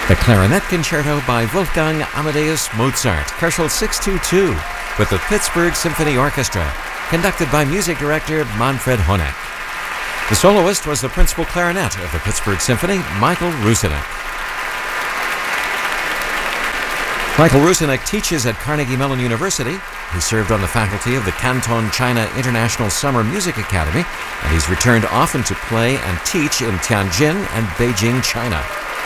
The Clarinet Concerto by Wolfgang Amadeus Mozart, Köchel 622, with the Pittsburgh Symphony Orchestra, conducted by music director Manfred Honeck. The soloist was the principal clarinet of the Pittsburgh Symphony, Michael Rusinek. Michael Rusinek teaches at Carnegie Mellon University. He served on the faculty of the Canton China International Summer Music Academy, and he's returned often to play and teach in Tianjin and Beijing, China.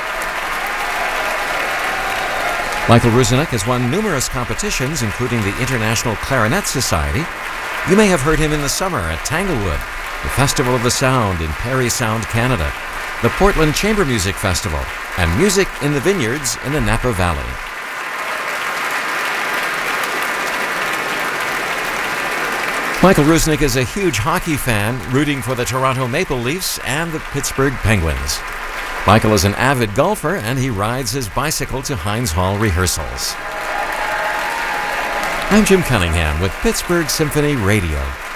Michael Rusinek has won numerous competitions, including the International Clarinet Society. You may have heard him in the summer at Tanglewood, the Festival of the Sound in Parry Sound, Canada, the Portland Chamber Music Festival, and Music in the Vineyards in the Napa Valley. Michael Rusinek is a huge hockey fan, rooting for the Toronto Maple Leafs and the Pittsburgh Penguins. Michael is an avid golfer, and he rides his bicycle to Heinz Hall rehearsals. I'm Jim Cunningham with Pittsburgh Symphony Radio.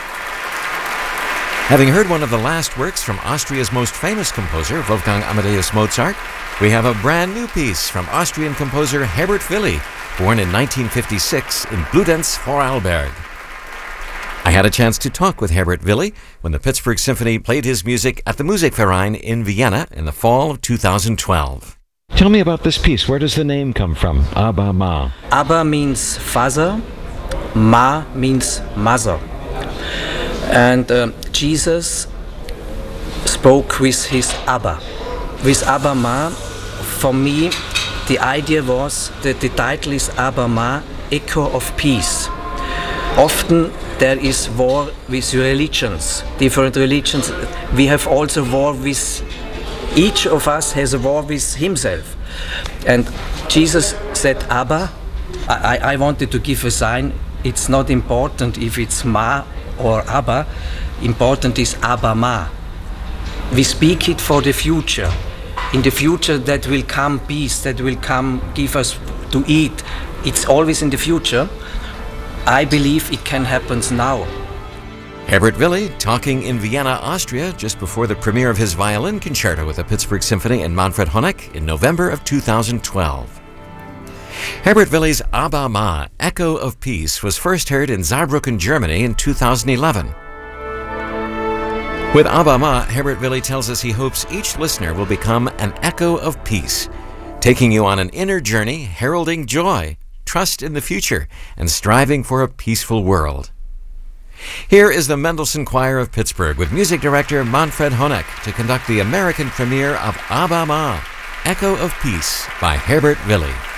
Having heard one of the last works from Austria's most famous composer, Wolfgang Amadeus Mozart, we have a brand new piece from Austrian composer Herbert Willi, born in 1956 in Bludenz, Vorarlberg. I had a chance to talk with Herbert Willi when the Pittsburgh Symphony played his music at the Musikverein in Vienna in the fall of 2012. Tell me about this piece. Where does the name come from? Abba Ma. Abba means father, Ma means mother. And Jesus spoke with his Abba. With Abba Ma, for me, the idea was that the title is Abba Ma, Echo of Peace. Often there is war with religions, different religions. We have also war with, each of us has a war with himself. And Jesus said, Abba, I wanted to give a sign. It's not important if it's Ma or Abba. Important is Abba Ma. We speak it for the future. In the future that will come peace, that will come give us to eat. It's always in the future. I believe it can happen now. Herbert Willi talking in Vienna, Austria, just before the premiere of his violin concerto with the Pittsburgh Symphony and Manfred Honeck in November of 2012. Herbert Willi's Abba Ma, Echo of Peace, was first heard in Saarbrücken, Germany in 2011. With Abba Ma, Herbert Willi tells us he hopes each listener will become an echo of peace, taking you on an inner journey heralding joy, trust in the future, and striving for a peaceful world. Here is the Mendelssohn Choir of Pittsburgh with music director Manfred Honeck to conduct the American premiere of Abba Ma, Echo of Peace by Herbert Willi.